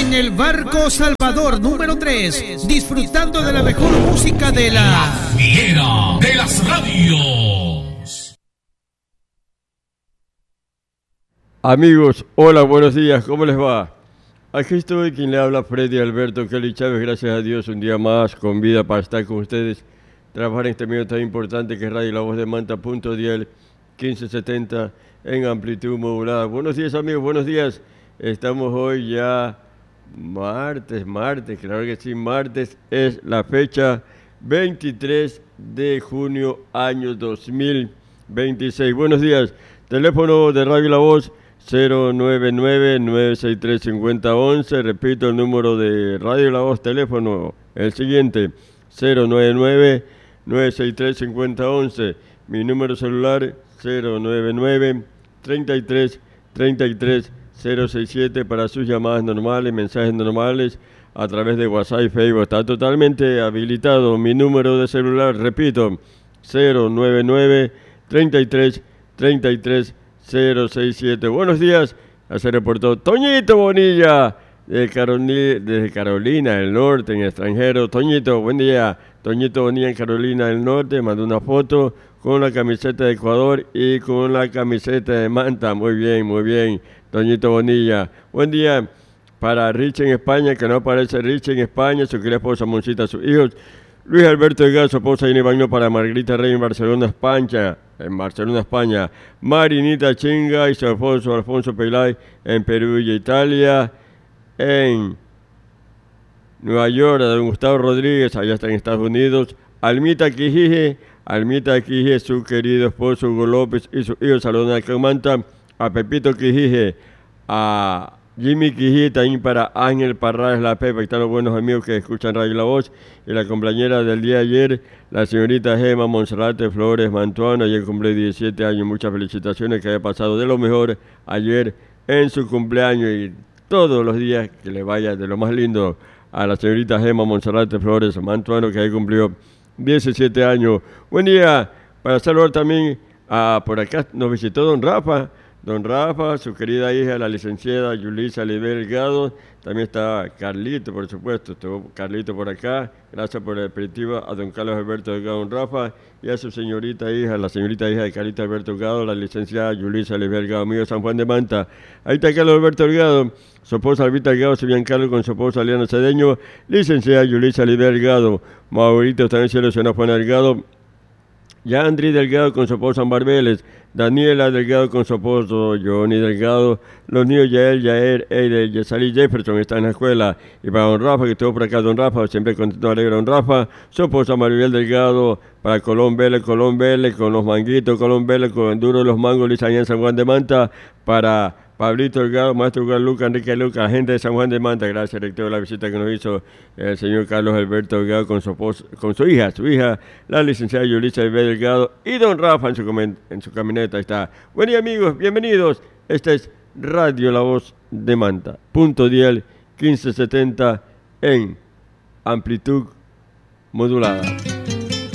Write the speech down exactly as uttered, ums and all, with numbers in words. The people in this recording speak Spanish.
en el Barco Salvador número tres, disfrutando de la mejor música de la... La Fiera de las Radios. Amigos, hola, buenos días, ¿cómo les va? Aquí estoy, quien le habla, Freddy Alberto Kelly Chávez, gracias a Dios, un día más con vida para estar con ustedes, trabajar en este medio tan importante que es Radio La Voz de Manta, punto dial, quince setenta en amplitud modulada. Buenos días, amigos, buenos días. Estamos hoy ya martes, martes, claro que sí, martes es la fecha veintitrés de junio, año dos mil veintiséis. Buenos días, teléfono de Radio La Voz cero nueve nueve, nueve seis tres, cinco cero uno uno, repito el número de Radio La Voz, teléfono, el siguiente, cero nueve nueve, nueve seis tres, cinco cero uno uno, mi número celular, cero nueve nueve, treinta y tres, treinta y tres, cero sesenta y siete para sus llamadas normales, mensajes normales a través de WhatsApp y Facebook. Está totalmente habilitado mi número de celular, repito, cero nueve nueve, treinta y tres, treinta y tres, cero sesenta y siete. Buenos días, se reportó Toñito Bonilla de Carolina, desde Carolina del Norte, en extranjero. Toñito, buen día. Toñito Bonilla en Carolina del Norte, mandó una foto con la camiseta de Ecuador y con la camiseta de Manta. Muy bien, muy bien, Toñito Bonilla. Buen día para Rich en España, que no aparece Rich en España, su querida esposa Moncita, sus hijos. Luis Alberto Delgado, su esposa Inés Bagno, para Margarita Rey en Barcelona, España, en Barcelona, España. Marinita Chinga y su esposo Alfonso Pelay en Perú y Italia. En Nueva York, a don Gustavo Rodríguez, allá está en Estados Unidos. Almita Quijije, Almita Quijije, su querido esposo Hugo López y su hijo saludan a Manta. A Pepito Quijije, a Jimmy Quijije, también para Ángel Parraes La Pepa, y están los buenos amigos que escuchan Radio La Voz, y la compañera del día de ayer, la señorita Gema Monserrate Flores Mantuano, ayer cumple diecisiete años, muchas felicitaciones, que haya pasado de lo mejor ayer en su cumpleaños, y todos los días que le vaya de lo más lindo a la señorita Gema Monserrate Flores Mantuano, que ayer cumplió diecisiete años. Buen día, para saludar también a, por acá nos visitó don Rafa, Don Rafa, su querida hija, la licenciada Yulisa Oliver Delgado. También está Carlito, por supuesto. Estuvo Carlito por acá. Gracias por el aperitivo a don Carlos Alberto Delgado, don Rafa. Y a su señorita hija, la señorita hija de Carlito Alberto Delgado, la licenciada Yulisa Oliver Delgado, amigo de San Juan de Manta. Ahí está Carlos Alberto Delgado, su esposa Albita Delgado, se bien Carlos con su esposa Aliana Cedeño, licenciada Yulisa Oliver Delgado. Maurito también se lesionó Juan Delgado. Yandri Delgado con su esposa Ambar Vélez, Daniela Delgado con su esposo Johnny Delgado, los niños Yael, Yael, Eide, Yesali Jefferson están en la escuela, y para don Rafa, que estuvo por acá, don Rafa, siempre contento, alegre, don Rafa, su esposa Maribel Delgado, para Colón Vélez, Colón Vélez, con los manguitos, Colón Vélez, con Enduro de los Mangos, Luis Añán, San Juan de Manta, para Pablito Delgado, Maestro Lugar Luca, Enrique Luca, gente de San Juan de Manta, gracias, rector, la visita que nos hizo el señor Carlos Alberto Delgado con su esposa, con su hija, su hija, la licenciada Yulisa Delgado, y don Rafa en su, en su camioneta, ahí está. Buen día, amigos, bienvenidos, esta es Radio La Voz de Manta, punto dial, quince setenta en amplitud modulada.